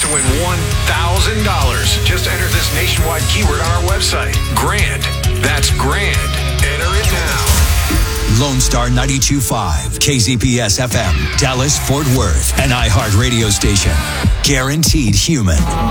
to win $1,000. Just enter this nationwide keyword on our website. Grand. That's grand. Enter it now. Lone Star 92.5, KZPS FM, Dallas, Fort Worth, an iHeart radio station. Guaranteed human.